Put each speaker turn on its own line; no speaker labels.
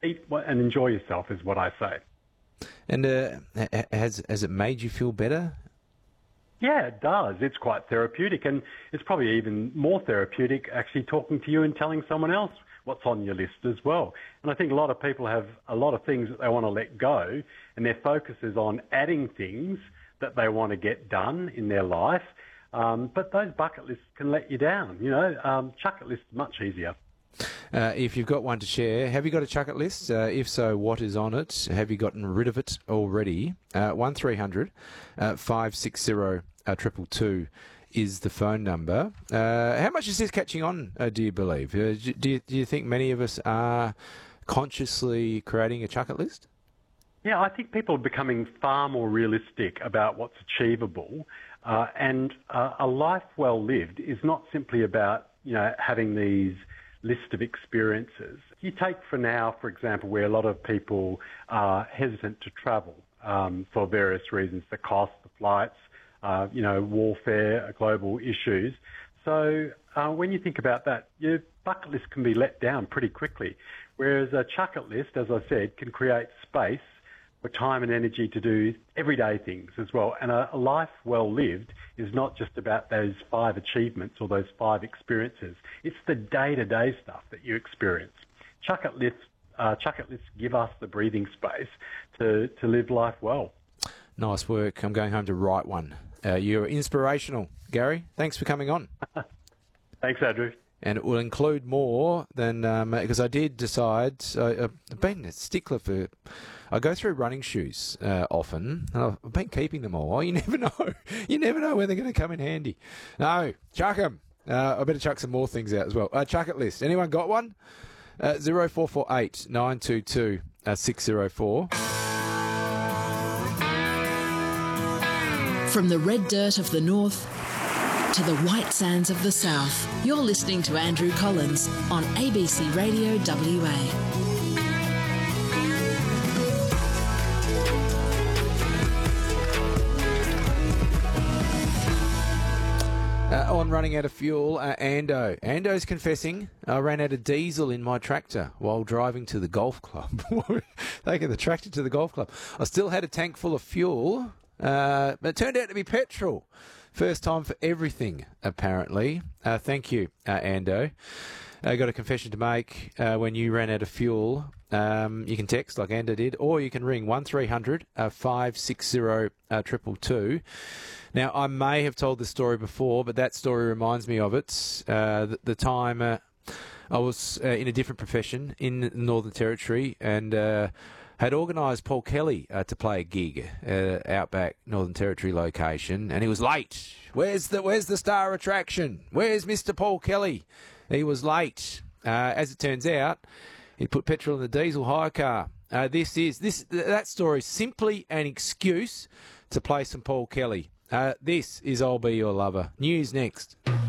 eat and enjoy yourself is what I say.
And has it made you feel better?
Yeah, it does. It's quite therapeutic, and it's probably even more therapeutic actually talking to you and telling someone else what's on your list as well. And I think a lot of people have a lot of things that they want to let go, and their focus is on adding things that they want to get done in their life. But those bucket lists can let you down. Chucket list is much easier.
If you've got one to share, have you got a chucket list? If so, what is on it? Have you gotten rid of it already? 1300 560 222 is the phone number. How much is this catching on, do you believe? Do you think many of us are consciously creating a chucket list?
Yeah, I think people are becoming far more realistic about what's achievable, and a life well lived is not simply about having these list of experiences. You take for now, for example, where a lot of people are hesitant to travel for various reasons, the cost, the flights, warfare, global issues. So when you think about that, your bucket list can be let down pretty quickly, whereas a chucket list, as I said, can create space for time and energy to do everyday things as well. And a life well lived is not just about those 5 achievements or those 5 experiences. It's the day-to-day stuff that you experience. Chucket lists give us the breathing space to live life well.
Nice work. I'm going home to write one. You're inspirational, Gary. Thanks for coming on.
Thanks, Andrew.
And it will include more than, because I did decide, I've been a stickler for, I go through running shoes often, and I've been keeping them all. You never know. You never know when they're going to come in handy. No, chuck them. I better chuck some more things out as well. Chucket list. Anyone got one? 0448 922 604.
From the red dirt of the north to the white sands of the south, you're listening to Andrew Collins on ABC Radio WA.
On running out of fuel, Ando. Ando's confessing, I ran out of diesel in my tractor while driving to the golf club. Taking the tractor to the golf club. I still had a tank full of fuel, but it turned out to be petrol. First time for everything, apparently. Thank you, Ando. I got a confession to make. When you ran out of fuel, you can text like Ando did, or you can ring 1300 560 222. Now, I may have told this story before, but that story reminds me of it. The time I was in a different profession in the Northern Territory and had organised Paul Kelly to play a gig Outback Northern Territory location, and he was late. Where's the star attraction? Where's Mr. Paul Kelly? He was late. As it turns out, he put petrol in the diesel hire car. That story is simply an excuse to play some Paul Kelly. This is I'll Be Your Lover. News next.